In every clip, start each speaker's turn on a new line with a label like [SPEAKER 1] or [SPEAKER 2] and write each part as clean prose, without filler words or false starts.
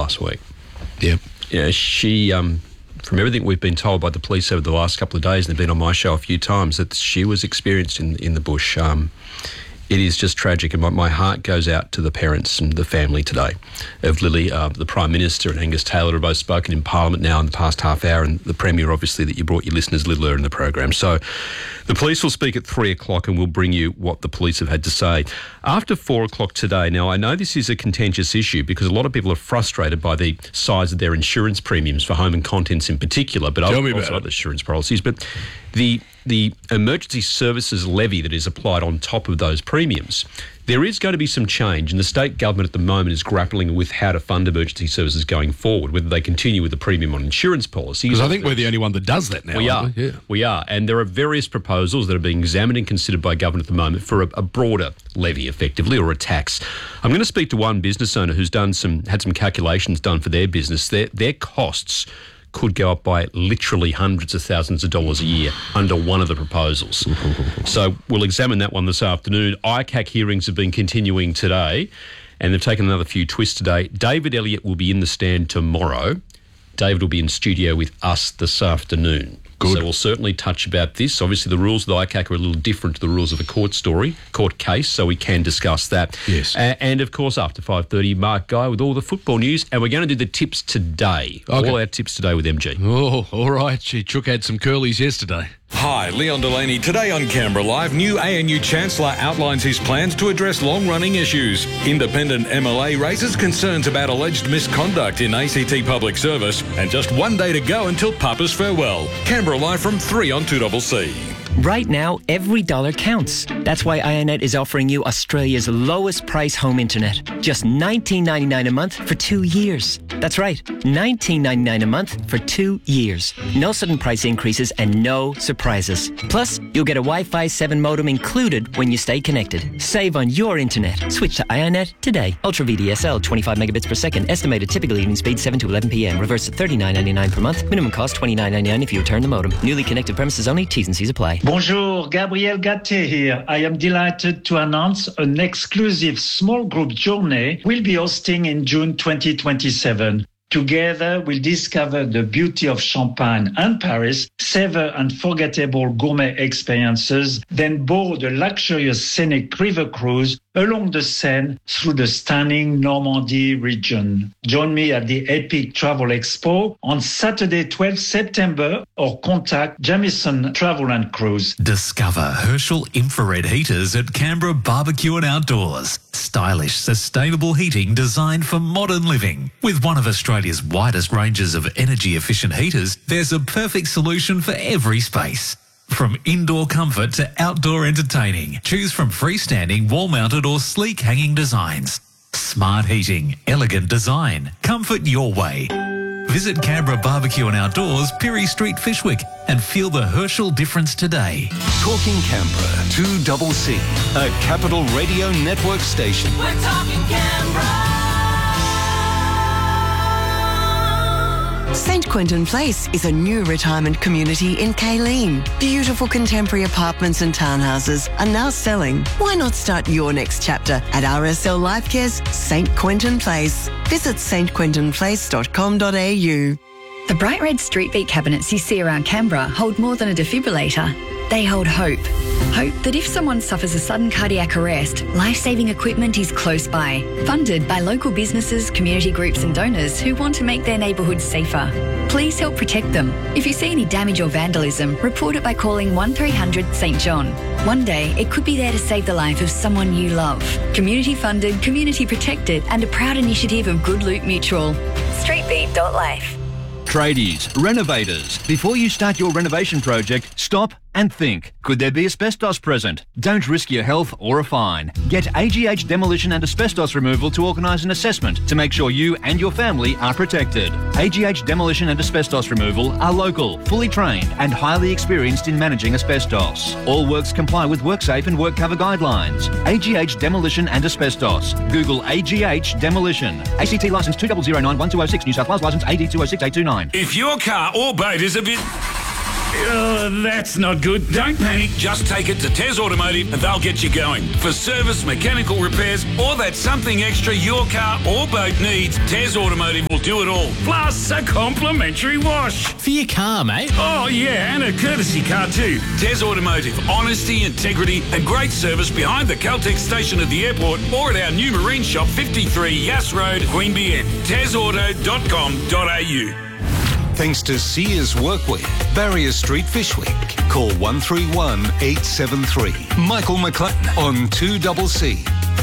[SPEAKER 1] last week.
[SPEAKER 2] Yep.
[SPEAKER 1] Yeah, she, from everything we've been told by the police over the last couple of days, and they've been on my show a few times, that she was experienced in the bush. It is just tragic, and my heart goes out to the parents and the family today of Lily. The Prime Minister and Angus Taylor have both spoken in Parliament now in the past half hour, and the Premier, obviously, that you brought your listeners a little earlier in the program. So the police will speak at 3 o'clock, and we'll bring you what the police have had to say. After 4 o'clock today, now I know this is a contentious issue because a lot of people are frustrated by the size of their insurance premiums for home and contents in particular, but also other insurance policies. But the emergency services levy that is applied on top of those premiums, there is going to be some change, and the state government at the moment is grappling with how to fund emergency services going forward, whether they continue with the premium on insurance policies.
[SPEAKER 2] Because I think we're the only one that does that now.
[SPEAKER 1] We are. And there are various proposals that are being examined and considered by government at the moment for a broader levy, effectively, or a tax. I'm going to speak to one business owner who's had some calculations done for their business. Their costs could go up by literally hundreds of thousands of dollars a year under one of the proposals. So we'll examine that one this afternoon. ICAC hearings have been continuing today, and they've taken another few twists today. David Elliott will be in the stand tomorrow. David will be in studio with us this afternoon. Good. So we'll certainly touch about this. Obviously, the rules of the ICAC are a little different to the rules of a court case, so we can discuss that.
[SPEAKER 2] Yes.
[SPEAKER 1] And, of course, after 5:30, Mark Guy with all the football news, and we're going to do the tips today. Okay. All our tips today with MG.
[SPEAKER 2] Oh, all right. Chook had some curlies yesterday.
[SPEAKER 3] Hi, Leon Delaney. Today on Canberra Live, new ANU Chancellor outlines his plans to address long-running issues. Independent MLA raises concerns about alleged misconduct in ACT public service. And just one day to go until Papa's farewell. Canberra Live from 3 on 2CC.
[SPEAKER 4] Right now, every dollar counts. That's why IONET is offering you Australia's lowest price home internet. Just $19.99 a month for 2 years. That's right, $19.99 a month for 2 years. No sudden price increases and no surprises. Plus, you'll get a Wi-Fi 7 modem included when you stay connected. Save on your internet. Switch to IONET today. Ultra VDSL, 25 megabits per second. Estimated typical evening speed 7 to 11 p.m. Reverse at $39.99 per month. Minimum cost $29.99 if you return the modem. Newly connected premises only. T's and C's apply.
[SPEAKER 5] Bonjour, Gabriel Gatté here. I am delighted to announce an exclusive small group journey we'll be hosting in June 2027. Together, we'll discover the beauty of Champagne and Paris, savor unforgettable gourmet experiences, then board a luxurious scenic river cruise along the Seine through the stunning Normandy region. Join me at the Epic Travel Expo on Saturday, 12 September, or contact Jamieson Travel and Cruise.
[SPEAKER 6] Discover Herschel infrared heaters at Canberra Barbecue and Outdoors. Stylish, sustainable heating designed for modern living. With one of Australia's widest ranges of energy-efficient heaters, there's a perfect solution for every space. From indoor comfort to outdoor entertaining, choose from freestanding, wall-mounted or sleek hanging designs. Smart heating, elegant design, comfort your way. Visit Canberra Barbecue and Outdoors, Pirie Street, Fishwick, and feel the Herschel difference today.
[SPEAKER 7] Talking Canberra, 2CC, a Capital Radio Network station.
[SPEAKER 8] We're talking Canberra.
[SPEAKER 9] St Quentin Place is a new retirement community in Kayleen. Beautiful contemporary apartments and townhouses are now selling. Why not start your next chapter at RSL Lifecare's St Quentin Place? Visit stquentinplace.com.au.
[SPEAKER 10] The bright red street beat cabinets you see around Canberra hold more than a defibrillator. They hold hope. Hope that if someone suffers a sudden cardiac arrest, life-saving equipment is close by. Funded by local businesses, community groups and donors who want to make their neighbourhoods safer. Please help protect them. If you see any damage or vandalism, report it by calling 1300 St John. One day, it could be there to save the life of someone you love. Community funded, community protected and a proud initiative of Good Loot Mutual. Streetbeat.life.
[SPEAKER 11] Tradies, renovators, before you start your renovation project, stop and think. Could there be asbestos present? Don't risk your health or a fine. Get AGH Demolition and Asbestos Removal to organise an assessment to make sure you and your family are protected. AGH Demolition and Asbestos Removal are local, fully trained and highly experienced in managing asbestos. All works comply with WorkSafe and WorkCover guidelines. AGH Demolition and Asbestos. Google AGH Demolition. ACT licence 2009-1206, New South Wales licence AD 206829.
[SPEAKER 3] If your car or boat is a bit... that's not good. Don't panic. Just take it to Tez Automotive and they'll get you going. For service, mechanical repairs, or that something extra your car or boat needs, Tez Automotive will
[SPEAKER 12] do it all. Plus a complimentary wash.
[SPEAKER 13] For your car, mate.
[SPEAKER 12] Oh, yeah, and a courtesy car too. Tez Automotive. Honesty, integrity and great service behind the Caltex station at the airport or at our new marine shop, 53 Yass Road, Queanbeyan. tezauto.com.au.
[SPEAKER 7] Thanks to Sears Workwear, Barrier Street, Fishwick. Call 131 873. Michael McLean on 2CC.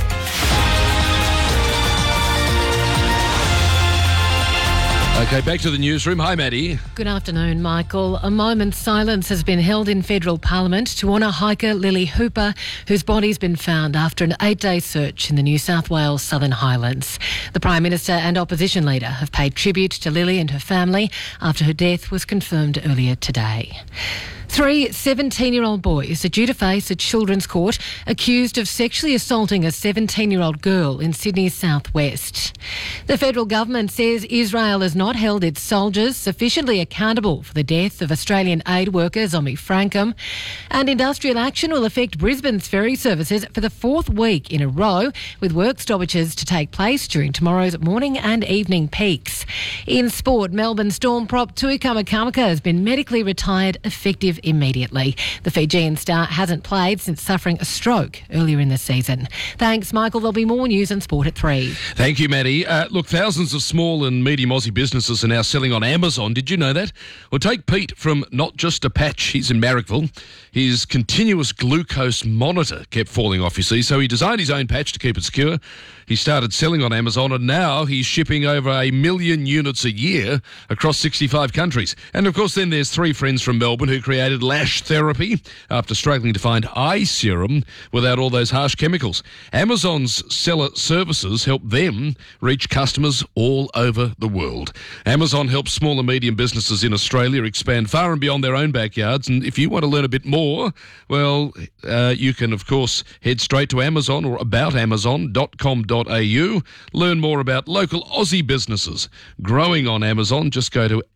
[SPEAKER 2] Okay, back to the newsroom. Hi, Maddie.
[SPEAKER 14] Good afternoon, Michael. A moment's silence has been held in federal parliament to honour hiker Lily Hooper, whose body's been found after an 8-day search in the New South Wales Southern Highlands. The Prime Minister and opposition leader have paid tribute to Lily and her family after her death was confirmed earlier today. 3 17-year-old boys are due to face a children's court accused of sexually assaulting a 17-year-old girl in Sydney's southwest. The federal government says Israel has not held its soldiers sufficiently accountable for the death of Australian aid worker Zomi Frankham, and industrial action will affect Brisbane's ferry services for the 4th week in a row, with work stoppages to take place during tomorrow's morning and evening peaks. In sport, Melbourne Storm prop Tui Kamikamica has been medically retired effective immediately. The Fijian star hasn't played since suffering a stroke earlier in the season. Thanks, Michael. There'll be more news and sport at 3.
[SPEAKER 2] Thank you, Maddie. Look, thousands of small and medium Aussie businesses are now selling on Amazon. Did you know that? Well, take Pete from Not Just a Patch. He's in Marrickville. His continuous glucose monitor kept falling off, you see, so he designed his own patch to keep it secure. He started selling on Amazon, and now he's shipping over 1 million units a year across 65 countries. And, of course, then there's 3 friends from Melbourne who created lash therapy after struggling to find eye serum without all those harsh chemicals. Amazon's seller services help them reach customers all over the world. Amazon helps small and medium businesses in Australia expand far and beyond their own backyards. And if you want to learn a bit more, well, you can, of course, head straight to Amazon or aboutamazon.com.au. Learn more about local Aussie businesses growing on Amazon. Just go to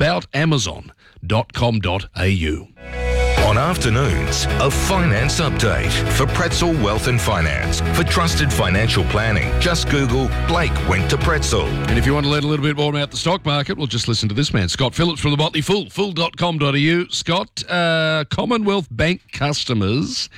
[SPEAKER 2] aboutamazon.com.au.
[SPEAKER 15] On afternoons, a finance update for Pretzel Wealth and Finance. For trusted financial planning, just Google Blake went to Pretzel.
[SPEAKER 2] And if you want to learn a little bit more about the stock market, well, just listen to this man, Scott Phillips from the Motley Fool, fool.com.au. Scott, Commonwealth Bank customers,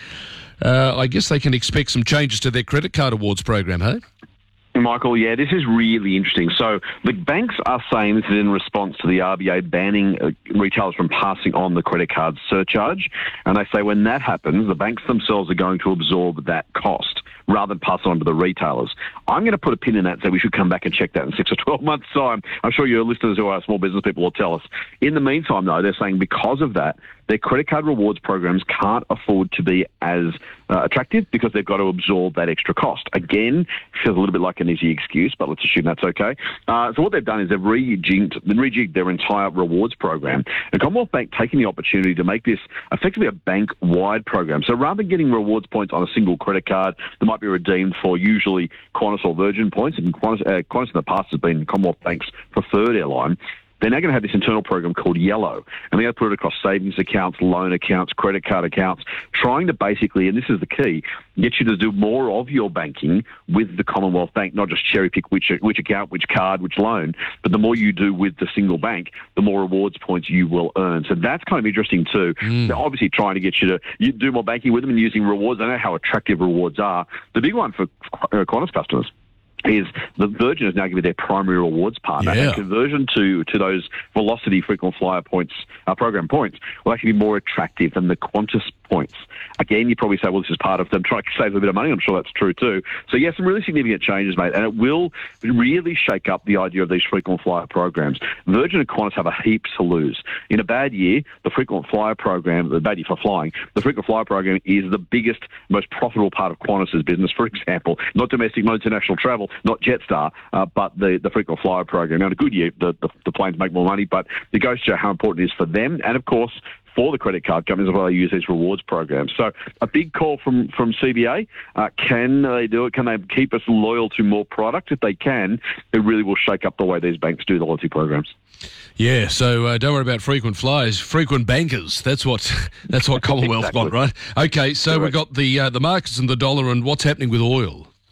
[SPEAKER 2] I guess they can expect some changes to their credit card awards program, hey?
[SPEAKER 16] Michael, yeah, this is really interesting. So the banks are saying this is in response to the RBA banning retailers from passing on the credit card surcharge. And they say when that happens, the banks themselves are going to absorb that cost rather than pass it on to the retailers. I'm going to put a pin in that and say we should come back and check that in 6 or 12 months' time. I'm sure your listeners who are small business people will tell us. In the meantime, though, they're saying because of that, their credit card rewards programs can't afford to be as attractive because they've got to absorb that extra cost. Again, feels a little bit like an easy excuse, but let's assume that's okay. So what they've done is they've rejigged their entire rewards program. The Commonwealth Bank taking the opportunity to make this effectively a bank-wide program. So rather than getting rewards points on a single credit card that might be redeemed for usually Qantas or Virgin points, and Qantas in the past has been Commonwealth Bank's preferred airline, they're now going to have this internal program called Yellow, and they're going to put it across savings accounts, loan accounts, credit card accounts, trying to basically, and this is the key, get you to do more of your banking with the Commonwealth Bank, not just cherry pick which account, which card, which loan, but the more you do with the single bank, the more rewards points you will earn. So that's kind of interesting too. They're obviously trying to get you to do more banking with them and using rewards. I know how attractive rewards are. The big one for Qantas customers is the Virgin is now going to be their primary rewards partner.
[SPEAKER 2] Yeah.
[SPEAKER 16] And conversion to those Velocity frequent flyer points, program points, will actually be more attractive than the Qantas points. Again, you probably say, well, this is part of them trying to save a little bit of money. I'm sure that's true too. So, yeah, some really significant changes, mate, and it will really shake up the idea of these frequent flyer programs. Virgin and Qantas have a heap to lose. In a bad year, the frequent flyer program, the bad year for flying, the frequent flyer program is the biggest, most profitable part of Qantas's business. For example, not domestic, not international travel, not Jetstar, but the frequent flyer program. Now, in a good year, the planes make more money, but it goes to show how important it is for them and, of course, for the credit card companies as well. They use these rewards programs. So a big call from CBA. Can they do it? Can they keep us loyal to more product? If they can, it really will shake up the way these banks do the loyalty programs.
[SPEAKER 2] Yeah, so don't worry about frequent flyers, frequent bankers. That's what Commonwealth
[SPEAKER 16] Exactly.
[SPEAKER 2] want, right? Okay, so we've got the markets and the dollar and what's happening with oil.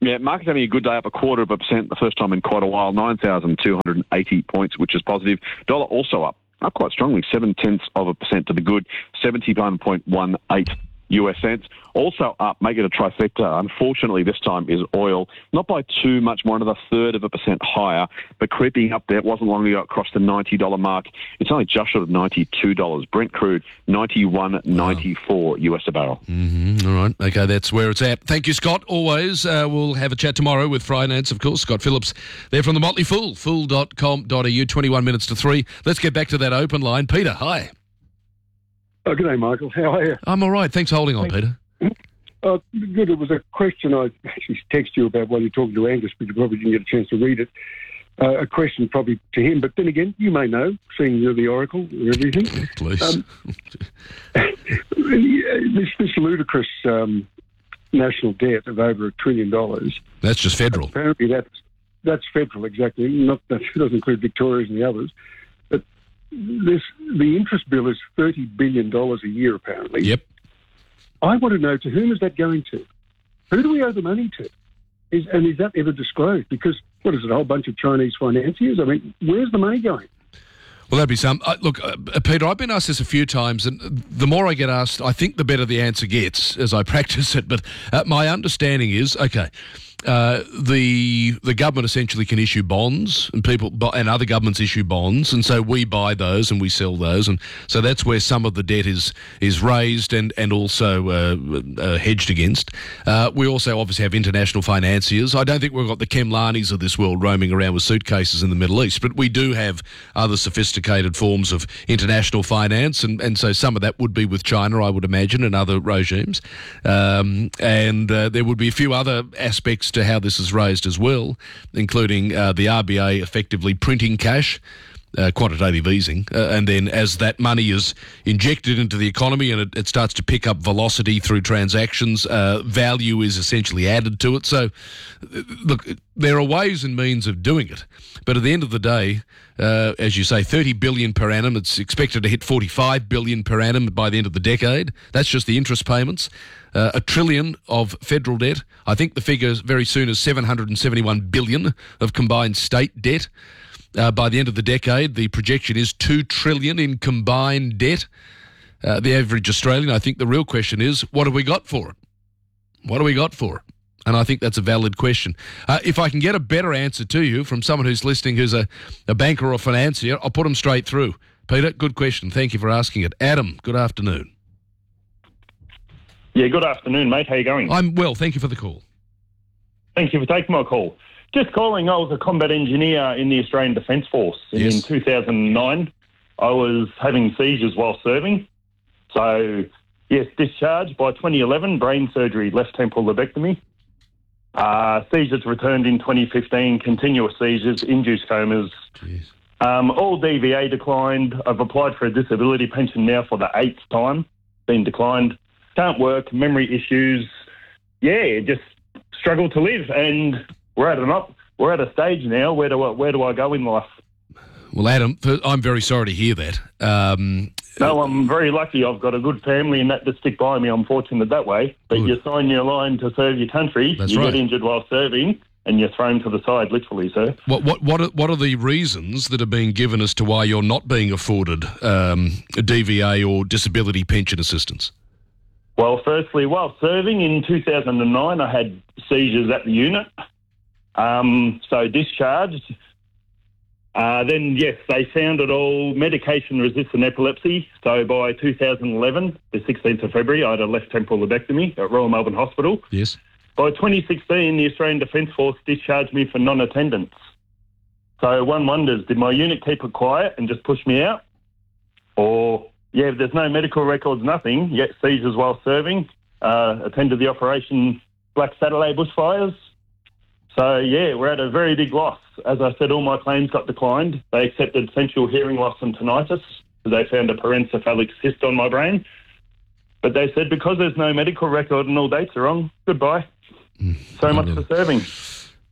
[SPEAKER 16] Yeah, market's having a good day, up 0.25%, the first time in quite a while, 9,280 points, which is positive. Dollar also up quite strongly, 0.7% to the good, 71.18 US cents. Also up, make it a trifecta. Unfortunately, this time is oil. Not by too much more, another 1/3% higher, but creeping up there. It wasn't long ago it crossed the $90 mark. It's only just short of $92. Brent crude, $91.94 US a barrel.
[SPEAKER 2] Mm-hmm. All right. Okay, that's where it's at. Thank you, Scott. Always. We'll have a chat tomorrow with finance, of course. Scott Phillips there from the Motley Fool, fool.com.au, 21 minutes to 3. Let's get back to that open line. Peter, hi.
[SPEAKER 13] Oh, good day, Michael. How are you?
[SPEAKER 2] I'm all right. Thanks for holding on, Peter.
[SPEAKER 13] Good. It was a question I actually texted you about while you're talking to Angus, but you probably didn't get a chance to read it. A question probably to him, but then again, you may know, seeing you're the oracle and everything.
[SPEAKER 2] Please.
[SPEAKER 13] This ludicrous national debt of over $1 trillion.
[SPEAKER 2] That's just federal.
[SPEAKER 13] Apparently that's federal, exactly. That doesn't include Victoria's and the others. But the interest bill is $30 billion a year, apparently.
[SPEAKER 2] Yep.
[SPEAKER 13] I want to know, to whom is that going to? Who do we owe the money to? Is that ever disclosed? Because, what is it, a whole bunch of Chinese financiers? I mean, where's the money going?
[SPEAKER 2] Well, that'd be some. Look, Peter, I've been asked this a few times, and the more I get asked, I think the better the answer gets as I practice it. But my understanding is, okay, the government essentially can issue bonds, and other governments issue bonds, and so we buy those and we sell those, and so that's where some of the debt is raised and also hedged against. We also obviously have international financiers. I don't think we've got the Kemlanis of this world roaming around with suitcases in the Middle East, but we do have other sophisticated forms of international finance, and so some of that would be with China, I would imagine, and other regimes, and there would be a few other aspects to how this is raised as well, including the RBA effectively printing cash, quantitative easing, and then as that money is injected into the economy and it starts to pick up velocity through transactions, value is essentially added to it. So, look, there are ways and means of doing it, but at the end of the day, as you say, $30 billion per annum. It's expected to hit $45 billion per annum by the end of the decade. That's just the interest payments. $1 trillion of federal debt. I think the figure very soon is $771 billion of combined state debt. By the end of the decade, the projection is $2 trillion in combined debt. The average Australian, I think the real question is, what have we got for it? What do we got for it? And I think that's a valid question. If I can get a better answer to you from someone who's listening who's a banker or financier, I'll put them straight through. Peter, good question. Thank you for asking it. Adam, good afternoon.
[SPEAKER 17] Yeah, good afternoon, mate. How you going?
[SPEAKER 2] I'm well. Thank you for the call.
[SPEAKER 17] Thank you for taking my call. Just calling, I was a combat engineer in the Australian Defence Force.
[SPEAKER 2] Yes.
[SPEAKER 17] In 2009, I was having seizures while serving. So, yes, discharged by 2011, brain surgery, left temporal lobectomy. Seizures returned in 2015, continuous seizures, induced comas. All DVA declined. I've applied for a disability pension now for the 8th time, been declined. Can't work, memory issues. Yeah, just struggle to live. And we're at a stage now. Where do I go in life?
[SPEAKER 2] Well, Adam, I'm very sorry to hear that.
[SPEAKER 17] No, I'm very lucky. I've got a good family and that to stick by me. I'm fortunate that way. But you sign your line to serve your country.
[SPEAKER 2] That's
[SPEAKER 17] you
[SPEAKER 2] right.
[SPEAKER 17] get injured while serving, and you're thrown to the side, literally, sir.
[SPEAKER 2] What are the reasons that are being given as to why you're not being afforded a DVA or disability pension assistance?
[SPEAKER 17] Well, firstly, while serving in 2009, I had seizures at the unit. So discharged. Then, yes, they found it all medication-resistant epilepsy. So by 2011, the 16th of February, I had a left temporal lobectomy at Royal Melbourne Hospital.
[SPEAKER 2] Yes.
[SPEAKER 17] By 2016, the Australian Defence Force discharged me for non-attendance. So one wonders, did my unit keep it quiet and just push me out? Or, yeah, there's no medical records, nothing, yet seizures while serving, attended the Operation Black Saturday bushfires. So, yeah, we're at a very big loss. As I said, all my claims got declined. They accepted central hearing loss and tinnitus because they found a parencephalic cyst on my brain. But they said because there's no medical record and all dates are wrong, goodbye. So much for serving.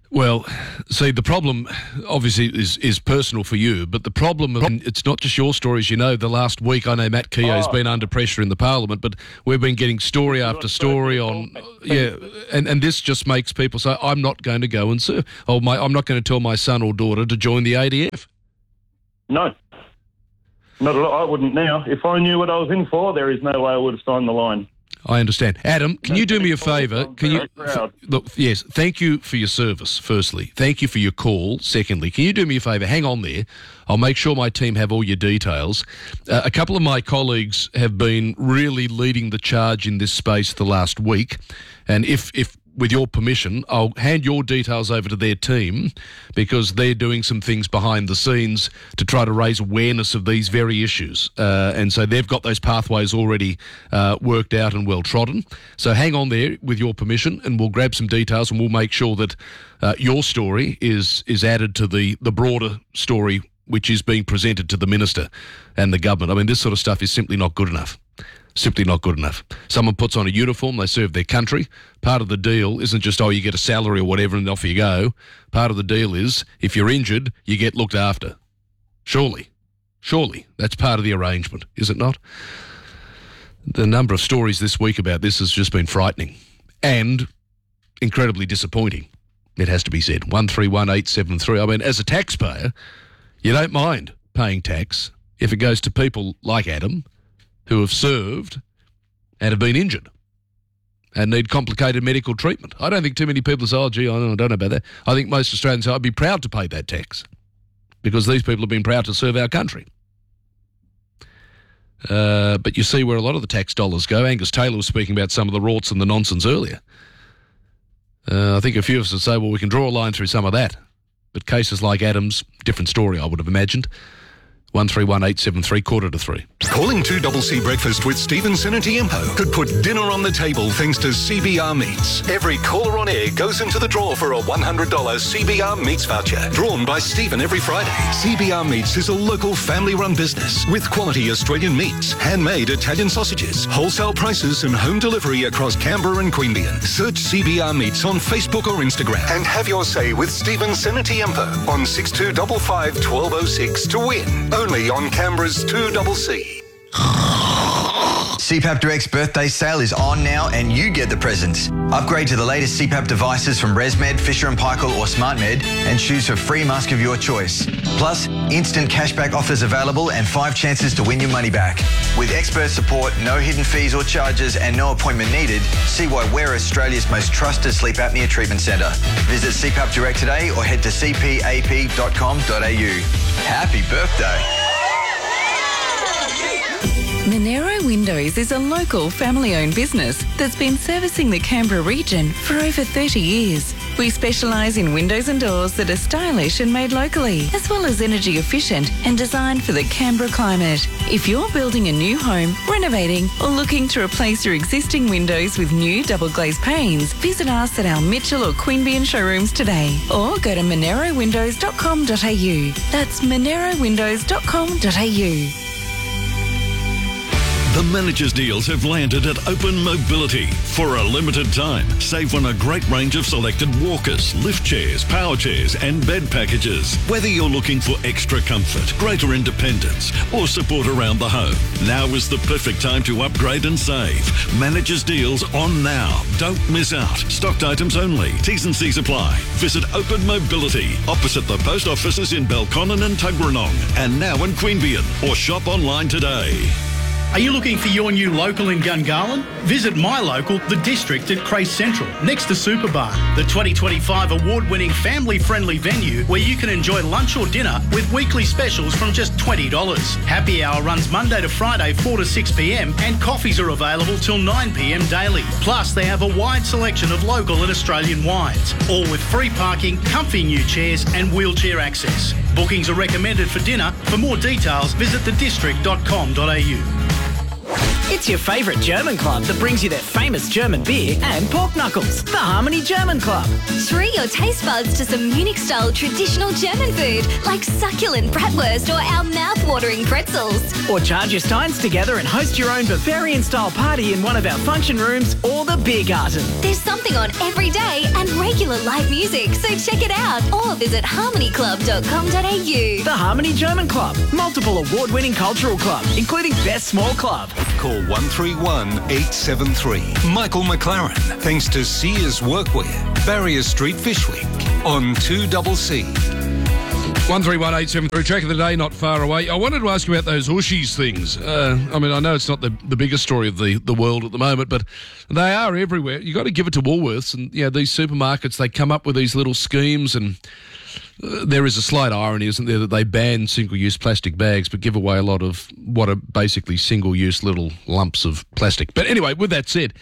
[SPEAKER 2] Well, see, the problem obviously is personal for you, but the problem, and it's not just your stories, you know. The last week, I know Matt Keogh's been under pressure in the Parliament, but we've been getting story after story on, and this just makes people say, I'm not going to go and serve, or I'm not going to tell my son or daughter to join the ADF.
[SPEAKER 17] No. Not at all. I wouldn't now. If I knew what I was in for, there is no way I would have signed the line.
[SPEAKER 2] I understand. Adam, can you do me a favour? Can you look? Yes, thank you for your service. Firstly, thank you for your call. Secondly, can you do me a favour? Hang on there. I'll make sure my team have all your details. A couple of my colleagues have been really leading the charge in this space the last week, and if with your permission, I'll hand your details over to their team because they're doing some things behind the scenes to try to raise awareness of these very issues. And so they've got those pathways already worked out and well trodden. So hang on there with your permission and we'll grab some details and we'll make sure that your story is added to the broader story which is being presented to the Minister and the government. I mean, this sort of stuff is simply not good enough. Simply not good enough. Someone puts on a uniform, they serve their country. Part of the deal isn't just, you get a salary or whatever and off you go. Part of the deal is, if you're injured, you get looked after. Surely, that's part of the arrangement, is it not? The number of stories this week about this has just been frightening and incredibly disappointing, it has to be said. 131873. I mean, as a taxpayer, you don't mind paying tax if it goes to people like Adam, who have served and have been injured and need complicated medical treatment. I don't think too many people say, I don't know about that. I think most Australians say, I'd be proud to pay that tax because these people have been proud to serve our country. But you see where a lot of the tax dollars go. Angus Taylor was speaking about some of the rorts and the nonsense earlier. I think a few of us would say, well, we can draw a line through some of that. But cases like Adam's, different story, I would have imagined. 131873, 2:45.
[SPEAKER 7] Calling 2CC Breakfast with Stephen Senatiempo could put dinner on the table thanks to CBR Meats. Every caller on air goes into the draw for a $100 CBR Meats voucher, drawn by Stephen every Friday. CBR Meats is a local family-run business with quality Australian meats, handmade Italian sausages, wholesale prices and home delivery across Canberra and Queanbeyan. Search CBR Meats on Facebook or Instagram and have your say with Stephen Senatiempo on 6255 1206 to win. Only on Canberra's 2CC.
[SPEAKER 18] CPAP Direct's birthday sale is on now and you get the presents. Upgrade to the latest CPAP devices from ResMed, Fisher & Paykel or SmartMed and choose a free mask of your choice. Plus, instant cashback offers available and 5 chances to win your money back. With expert support, no hidden fees or charges and no appointment needed, see why we're Australia's most trusted sleep apnea treatment centre. Visit CPAP Direct today or head to cpap.com.au. Happy birthday!
[SPEAKER 19] Monero Windows is a local family-owned business that's been servicing the Canberra region for over 30 years. We specialise in windows and doors that are stylish and made locally, as well as energy efficient and designed for the Canberra climate. If you're building a new home, renovating or looking to replace your existing windows with new double glazed panes, visit us at our Mitchell or Queanbeyan showrooms today or go to monerowindows.com.au. That's monerowindows.com.au.
[SPEAKER 20] The managers' deals have landed at Open Mobility. For a limited time, save on a great range of selected walkers, lift chairs, power chairs and bed packages. Whether you're looking for extra comfort, greater independence or support around the home, now is the perfect time to upgrade and save. Managers' deals on now. Don't miss out. Stocked items only. T's and C's apply. Visit Open Mobility opposite the post offices in Belconnen and Tuggeranong and now in Queanbeyan or shop online today.
[SPEAKER 21] Are you looking for your new local in Gungahlin? Visit my local, The District at Crace Central, next to Superbar, the 2025 award-winning family-friendly venue where you can enjoy lunch or dinner with weekly specials from just $20. Happy hour runs Monday to Friday 4 to 6 p.m. and coffees are available till 9 p.m. daily. Plus, they have a wide selection of local and Australian wines, all with free parking, comfy new chairs and wheelchair access. Bookings are recommended for dinner. For more details, visit thedistrict.com.au.
[SPEAKER 1] It's your favourite German club that brings you their famous German beer and pork knuckles. The Harmony German Club.
[SPEAKER 22] Treat your taste buds to some Munich-style traditional German food like succulent bratwurst or our mouth-watering pretzels.
[SPEAKER 1] Or charge your steins together and host your own Bavarian-style party in one of our function rooms or the beer garden.
[SPEAKER 22] There's something on every day and regular live music, so check it out or visit harmonyclub.com.au.
[SPEAKER 1] The Harmony German Club. Multiple award-winning cultural club, including Best Small Club.
[SPEAKER 7] Call 131 873. Michael McLaren, thanks to Sears Workwear, Barrier Street, Fishwick, on 2CC.
[SPEAKER 2] 131873, track of the day, not far away. I wanted to ask you about those Ushies things. I know it's not the biggest story of the world at the moment, but they are everywhere. You got to give it to Woolworths and these supermarkets. They come up with these little schemes, and there is a slight irony, isn't there, that they ban single-use plastic bags but give away a lot of what are basically single-use little lumps of plastic. But anyway, with that said,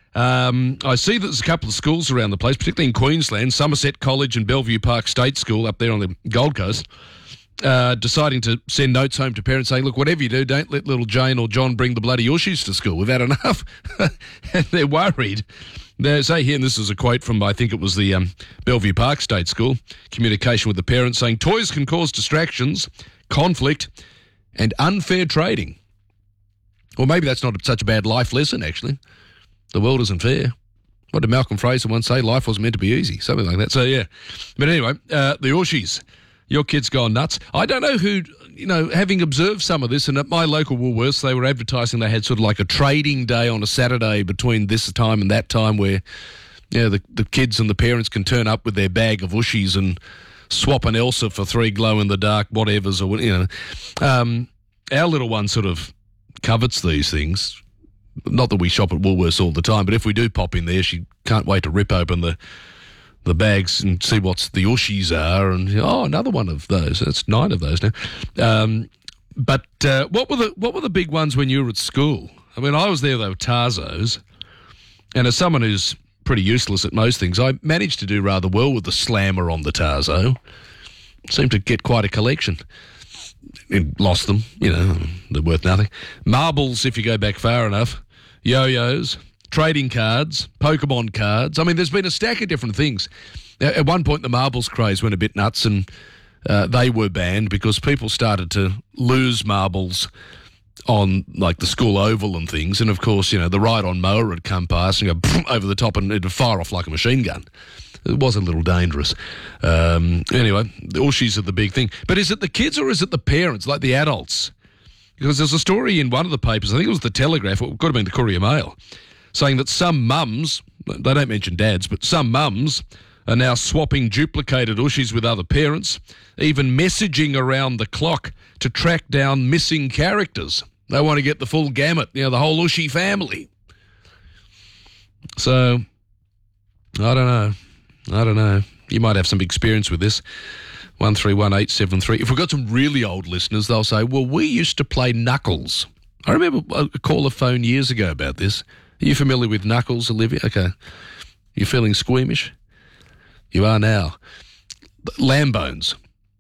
[SPEAKER 2] I see that there's a couple of schools around the place, particularly in Queensland, Somerset College and Bellevue Park State School up there on the Gold Coast, deciding to send notes home to parents saying, look, whatever you do, don't let little Jane or John bring the bloody Ushies to school. We've had enough. And they're worried. They say here, and this is a quote from, I think it was the Bellevue Park State School, communication with the parents saying, toys can cause distractions, conflict, and unfair trading. Or maybe that's not such a bad life lesson, actually. The world isn't fair. What did Malcolm Fraser once say? Life wasn't meant to be easy. Something like that. So, yeah. But anyway, the Ushies. Your kid's gone nuts. I don't know who, having observed some of this, and at my local Woolworths, they were advertising they had sort of like a trading day on a Saturday between this time and that time where, the kids and the parents can turn up with their bag of Ushies and swap an Elsa for 3 glow-in-the-dark whatevers or, Our little one sort of covets these things. Not that we shop at Woolworths all the time, but if we do pop in there, she can't wait to rip open the bags and see what the Ushies are, and another one of those. That's 9 of those now. But what were the big ones when you were at school? I mean, I was there. They were Tarzos, and as someone who's pretty useless at most things, I managed to do rather well with the Slammer on the Tarzo. Seemed to get quite a collection. Lost them, they're worth nothing. Marbles, if you go back far enough. Yo-yos, trading cards, Pokemon cards. I mean, there's been a stack of different things. At one point, the marbles craze went a bit nuts, and they were banned because people started to lose marbles on, like, the school oval and things. And, of course, the ride-on mower would come past and go over the top, and it'd fire off like a machine gun. It was a little dangerous. Anyway, the Ushies are the big thing. But is it the kids or is it the parents, like the adults? Because there's a story in one of the papers, I think it was the Telegraph, or it could have been the Courier Mail, saying that some mums, they don't mention dads, but some mums are now swapping duplicated Ushies with other parents, even messaging around the clock to track down missing characters. They want to get the full gamut, the whole Ushi family. So, I don't know. You might have some experience with this. 131873. If we've got some really old listeners, they'll say, well, we used to play Knuckles. I remember a caller phone years ago about this. Are you familiar with Knuckles, Olivia? Okay. You're feeling squeamish? You are now. Lambones.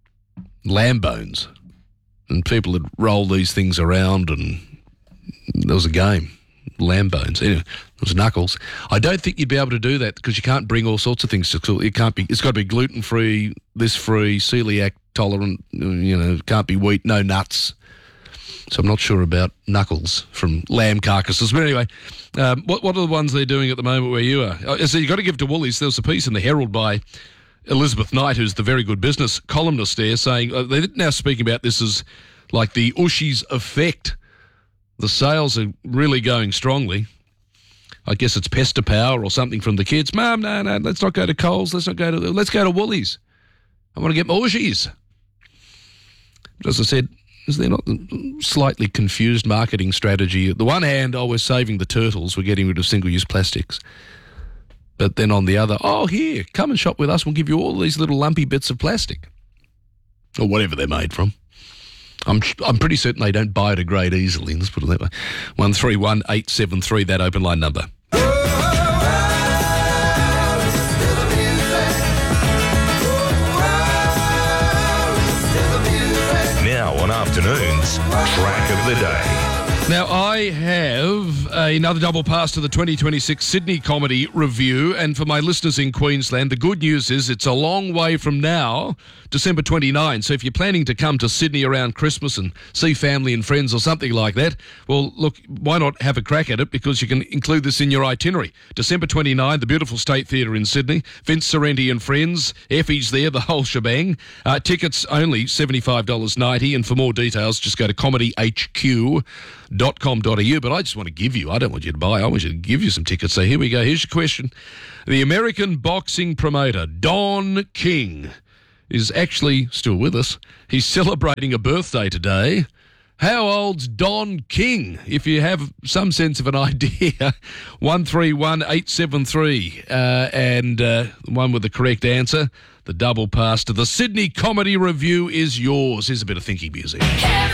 [SPEAKER 2] And people would roll these things around, and there was a game. Lambones. Anyway, it was Knuckles. I don't think you'd be able to do that because you can't bring all sorts of things to school. It's got to be gluten-free, this-free, celiac tolerant, can't be wheat, no nuts. So I'm not sure about Knuckles from lamb carcasses. But anyway, what are the ones they're doing at the moment where you are? So you've got to give to Woolies. There was a piece in the Herald by Elizabeth Knight, who's the very good business columnist there, saying they're now speaking about this as like the Ushies effect. The sales are really going strongly. I guess it's Pester Power or something from the kids. Mum, no, let's not go to Coles. Let's go to Woolies. I want to get more Ushies. As I said, is there not a slightly confused marketing strategy? At the one hand, we're saving the turtles. We're getting rid of single-use plastics. But then on the other, here, come and shop with us. We'll give you all these little lumpy bits of plastic. Or whatever they're made from. I'm pretty certain they don't biodegrade easily. Let's put it that way. 131873, that open line number.
[SPEAKER 15] Now on afternoons, track of the day.
[SPEAKER 2] Now, I have another double pass to the 2026 Sydney Comedy Review, and for my listeners in Queensland, the good news is it's a long way from now, December 29. So if you're planning to come to Sydney around Christmas and see family and friends or something like that, well, look, why not have a crack at it, because you can include this in your itinerary. December 29, the beautiful State Theatre in Sydney, Vince Sorrenti and friends, Effie's there, the whole shebang. Tickets only $75.90, and for more details, just go to comedyhq.com.au. But I just want to give you, I don't want you to buy, I want you to give you some tickets. So here we go. Here's your question. The American boxing promoter, Don King, is actually still with us. He's celebrating a birthday today. How old's Don King? If you have some sense of an idea, 131873, and one with the correct answer, the double pass to the Sydney Comedy Review is yours. Here's a bit of thinking music.